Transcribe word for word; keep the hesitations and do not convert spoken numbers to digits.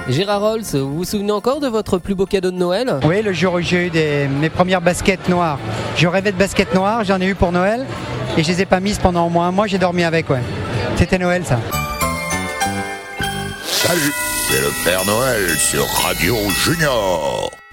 Gérard Rolls, vous vous souvenez encore de votre plus beau cadeau de Noël ? Oui, le jour où j'ai eu des, mes premières baskets noires. Je rêvais de baskets noires, j'en ai eu pour Noël et je les ai pas mises pendant au moins un mois, j'ai dormi avec, ouais. C'était Noël, ça. Salut, c'est le Père Noël sur Radio Junior.